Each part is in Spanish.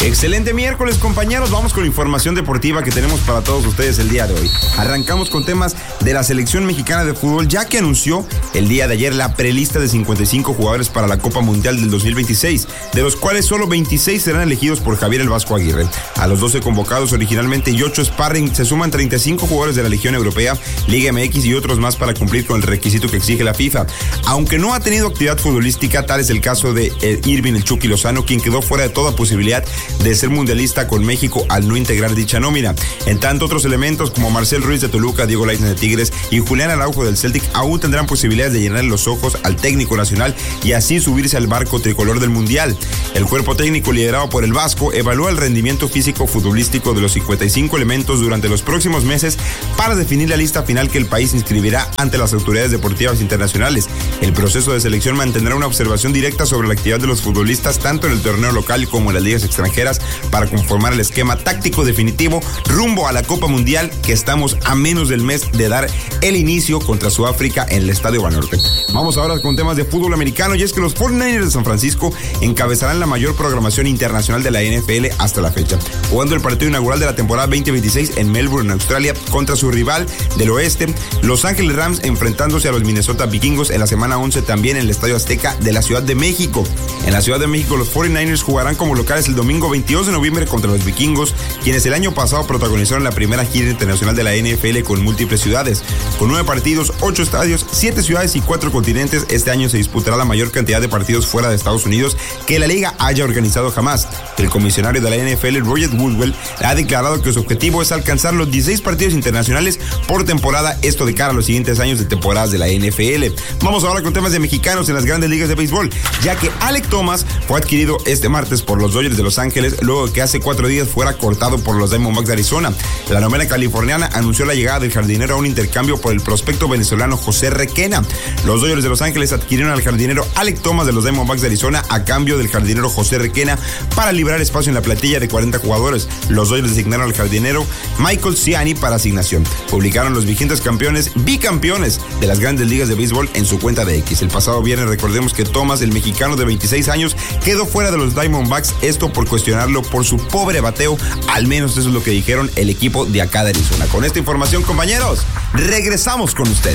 Excelente miércoles, compañeros. Vamos con la información deportiva que tenemos para todos ustedes el día de hoy. Arrancamos con temas de la selección mexicana de fútbol, ya que anunció el día de ayer la prelista de 55 jugadores para la Copa Mundial del 2026, de los cuales solo 26 serán elegidos por Javier el Vasco Aguirre. A los 12 convocados originalmente y 8 sparring se suman 35 jugadores de la Legión Europea, Liga MX y otros más para cumplir con el requisito que exige la FIFA. Aunque no ha tenido actividad futbolística, tal es el caso de Irving el Chucky Lozano, quien quedó fuera de toda posibilidad de ser mundialista con México al no integrar dicha nómina. En tanto, otros elementos como Marcel Ruiz de Toluca, Diego Lainez de Tigres y Julián Araujo del Celtic aún tendrán posibilidades de llenar los ojos al técnico nacional y así subirse al barco tricolor del Mundial. El cuerpo técnico liderado por el Vasco evalúa el rendimiento físico futbolístico de los 55 elementos durante los próximos meses para definir la lista final que el país inscribirá ante las autoridades deportivas internacionales. El proceso de selección mantendrá una observación directa sobre la actividad de los futbolistas tanto en el torneo local como en las ligas extranjeras para conformar el esquema táctico definitivo rumbo a la Copa Mundial, que estamos a menos del mes de dar el inicio contra Sudáfrica en el Estadio Banorte. Vamos ahora con temas de fútbol americano, y es que los 49ers de San Francisco encabezarán la mayor programación internacional de la NFL hasta la fecha, jugando el partido inaugural de la temporada 2026 en Melbourne, Australia, contra su rival del oeste, Los Ángeles Rams, enfrentándose a los Minnesota Vikingos en la semana 11 también en el Estadio Azteca de la Ciudad de México. En la Ciudad de México, los 49ers jugarán como locales el domingo 22 de noviembre contra los Vikingos, quienes el año pasado protagonizaron la primera gira internacional de la NFL con múltiples ciudades. Con 9 partidos, 8 estadios, 7 ciudades y 4 continentes, este año se disputará la mayor cantidad de partidos fuera de Estados Unidos que la liga haya organizado jamás. El comisionario de la NFL, Roger Woodwell, ha declarado que su objetivo es alcanzar los 16 partidos internacionales por temporada, esto de cara a los siguientes años de temporadas de la NFL. Vamos ahora con temas de mexicanos en las grandes ligas de béisbol, ya que Alek Thomas fue adquirido este martes por los Dodgers de Los Ángeles, luego de que hace 4 días fuera cortado por los Diamondbacks de Arizona. La novela californiana anunció la llegada del jardinero a un intercambio por el prospecto venezolano José Requena. Los Dodgers de Los Ángeles adquirieron al jardinero Alek Thomas de los Diamondbacks de Arizona a cambio del jardinero José Requena para liberar espacio en la plantilla de 40 jugadores. Los Dodgers designaron al jardinero Michael Ciani para asignación. Publicaron los vigentes bicampeones de las grandes ligas de béisbol en su cuenta de X. El pasado viernes, recordemos que Thomas, el mexicano de 26 años, quedó fuera de los Diamondbacks, esto por cuestionarlo por su pobre bateo, al menos eso es lo que dijeron el equipo de acá de Arizona. Con esta información, compañeros, regresamos con ustedes.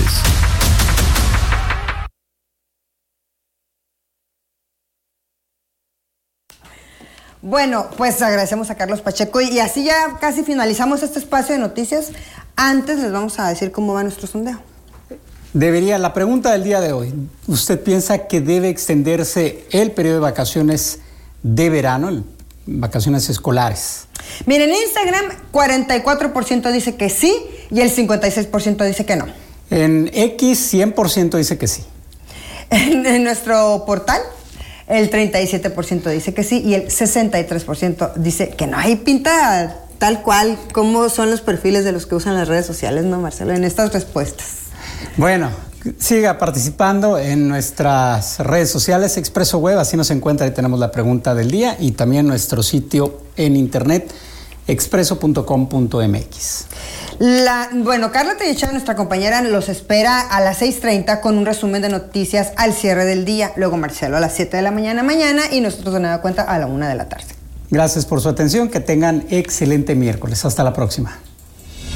Bueno, pues agradecemos a Carlos Pacheco y así ya casi finalizamos este espacio de noticias. Antes les vamos a decir cómo va nuestro sondeo. La pregunta del día de hoy, ¿usted piensa que debe extenderse el periodo de vacaciones de verano, vacaciones escolares? Miren, en Instagram 44% dice que sí y el 56% dice que no. En X 100% dice que sí. En nuestro portal el 37% dice que sí y el 63% dice que no. Hay pinta tal cual como son los perfiles de los que usan las redes sociales, ¿no, Marcelo? En estas respuestas. Bueno, siga participando en nuestras redes sociales, Expreso Web, así nos encuentra y tenemos la pregunta del día, y también nuestro sitio en internet, expreso.com.mx. Bueno, Carla Tellecha, nuestra compañera, los espera a las 6:30 con un resumen de noticias al cierre del día. Luego Marcelo a las 7 de la mañana y nosotros de Nueva Cuenta a la 1 de la tarde. Gracias por su atención, que tengan excelente miércoles. Hasta la próxima.